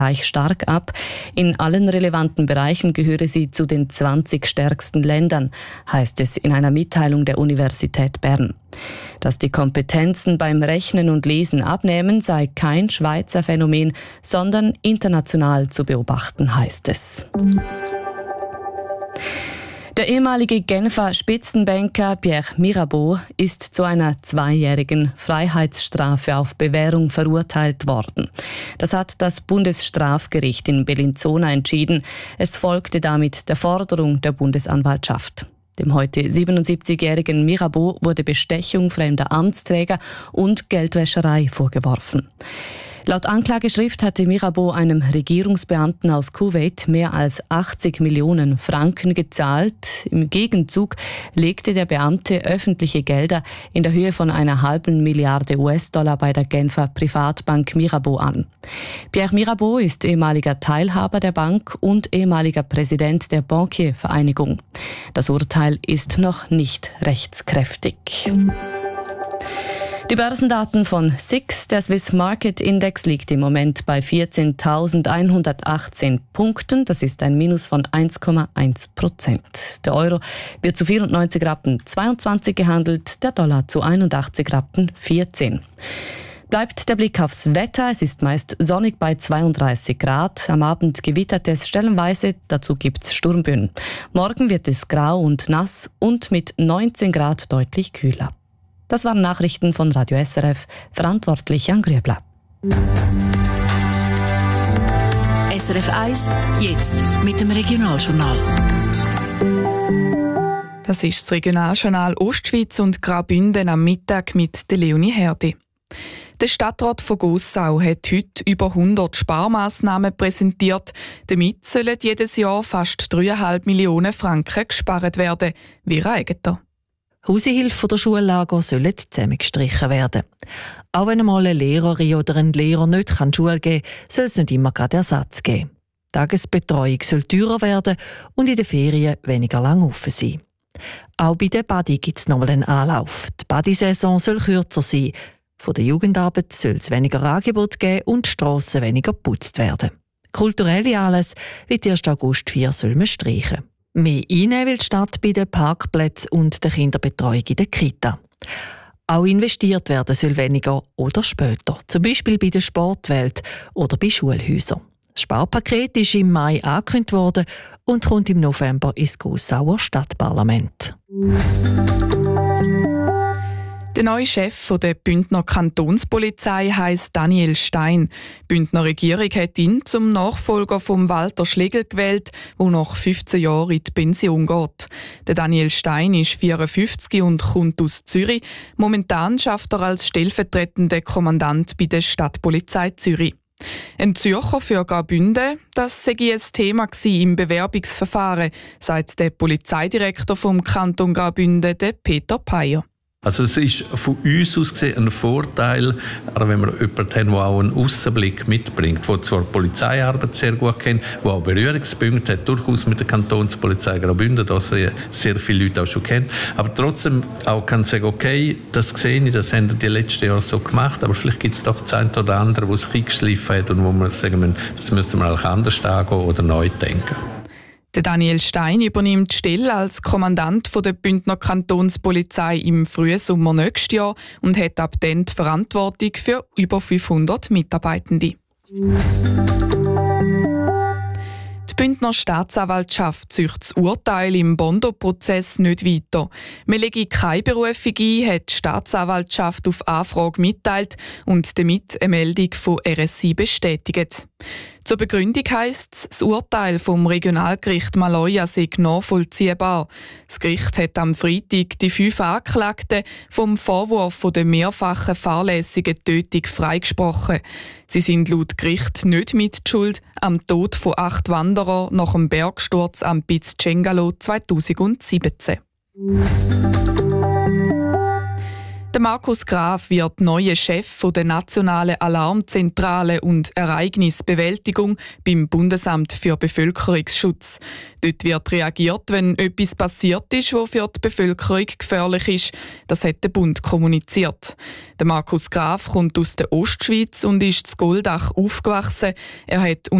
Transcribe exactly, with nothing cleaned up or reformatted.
Bereich stark ab. In allen relevanten Bereichen gehöre sie zu den zwanzig stärksten Ländern, heißt es in einer Mitteilung der Universität Bern. Dass die Kompetenzen beim Rechnen und Lesen abnehmen, sei kein Schweizer Phänomen, sondern international zu beobachten, heißt es. Der ehemalige Genfer Spitzenbanker Pierre Mirabeau ist zu einer zweijährigen Freiheitsstrafe auf Bewährung verurteilt worden. Das hat das Bundesstrafgericht in Bellinzona entschieden. Es folgte damit der Forderung der Bundesanwaltschaft. Dem heute siebenundsiebzigjährigen Mirabeau wurde Bestechung fremder Amtsträger und Geldwäscherei vorgeworfen. Laut Anklageschrift hatte Mirabeau einem Regierungsbeamten aus Kuwait mehr als achtzig Millionen Franken gezahlt. Im Gegenzug legte der Beamte öffentliche Gelder in der Höhe von einer halben Milliarde U S-Dollar bei der Genfer Privatbank Mirabeau an. Pierre Mirabeau ist ehemaliger Teilhaber der Bank und ehemaliger Präsident der Bankiervereinigung. Das Urteil ist noch nicht rechtskräftig. Die Börsendaten von S I X, der Swiss Market Index, liegt im Moment bei vierzehntausendeinhundertachtzehn Punkten. Das ist ein Minus von eins Komma eins Prozent. Der Euro wird zu vierundneunzig Rappen zweiundzwanzig gehandelt, der Dollar zu einundachtzig Rappen vierzehn. Bleibt der Blick aufs Wetter. Es ist meist sonnig bei zweiunddreißig Grad. Am Abend gewittert es stellenweise, dazu gibt's Sturmböen. Morgen wird es grau und nass und mit neunzehn Grad deutlich kühler. Das waren Nachrichten von Radio S R F, verantwortlich Jan Grüebler. S R F eins, jetzt mit dem Regionaljournal. Das ist das Regionaljournal Ostschweiz und Graubünden am Mittag mit der Leonie Herdi. Der Stadtrat von Gossau hat heute über hundert Sparmaßnahmen präsentiert. Damit sollen jedes Jahr fast dreieinhalb Millionen Franken gespart werden, wie Eigentor. Hausehilfen der Schullager sollen zusammengestrichen werden. Auch wenn einmal eine Lehrerin oder ein Lehrer nicht in die Schule gehen kann, soll es nicht immer gerade Ersatz geben. Die Tagesbetreuung soll teurer werden und in den Ferien weniger lang offen sein. Auch bei der Badi gibt es nochmal einen Anlauf. Die Badi-Saison soll kürzer sein. Von der Jugendarbeit soll es weniger Angebot geben und die Strassen weniger geputzt werden. Kulturelle Anlässe wie die ersten Augustfeier soll man streichen. Mehr einnehmen will die Stadt bei den Parkplätzen und der Kinderbetreuung in der Kita. Auch investiert werden soll weniger oder später, zum Beispiel bei der Sportwelt oder bei Schulhäusern. Das Sparpaket ist im Mai angekündigt worden und kommt im November ins Gossauer Stadtparlament. Der neue Chef der Bündner Kantonspolizei heisst Daniel Stein. Die Bündner Regierung hat ihn zum Nachfolger von Walter Schlegel gewählt, der nach fünfzehn Jahren in die Pension geht. Der Daniel Stein ist vierundfünfzig und kommt aus Zürich. Momentan schafft er als stellvertretender Kommandant bei der Stadtpolizei Zürich. Ein Zürcher für Graubünden, das sei ein Thema im Bewerbungsverfahren, sagt der Polizeidirektor vom Kanton Graubünden, Peter Peyer. Also es ist von uns aus gesehen ein Vorteil, wenn wir jemanden haben, der auch einen Aussenblick mitbringt, der zwar die Polizeiarbeit sehr gut kennt, der auch Berührungspunkte hat, durchaus mit der Kantonspolizei Graubünden, das sehr viele Leute auch schon kennen, aber trotzdem auch kann sagen, okay, das sehe ich, das haben die letzten Jahre so gemacht, aber vielleicht gibt es doch das eine oder andere, wo es eingeschliffen hat und wo wir sagen müssen, das müssen wir auch anders angehen oder neu denken. Der Daniel Stein übernimmt die Stelle als Kommandant der Bündner Kantonspolizei im frühen Sommer nächstes Jahr und hat ab dann die Verantwortung für über fünfhundert Mitarbeitende. Die Bündner Staatsanwaltschaft zieht das Urteil im Bondo-Prozess nicht weiter. Man lege keine Berufung ein, hat die Staatsanwaltschaft auf Anfrage mitteilt und damit eine Meldung von R S I bestätigt. Zur Begründung heisst es, das Urteil vom Regionalgericht Maloja sei nachvollziehbar. Das Gericht hat am Freitag die fünf Angeklagten vom Vorwurf der mehrfachen fahrlässigen Tötung freigesprochen. Sie sind laut Gericht nicht mit Schuld am Tod von acht Wanderern nach dem Bergsturz am Piz Cengalo zweitausendsiebzehn. Der Markus Graf wird neuer Chef der Nationalen Alarmzentrale und Ereignisbewältigung beim Bundesamt für Bevölkerungsschutz. Dort wird reagiert, wenn etwas passiert ist, was für die Bevölkerung gefährlich ist. Das hat der Bund kommuniziert. Der Markus Graf kommt aus der Ostschweiz und ist in Goldach aufgewachsen. Er hat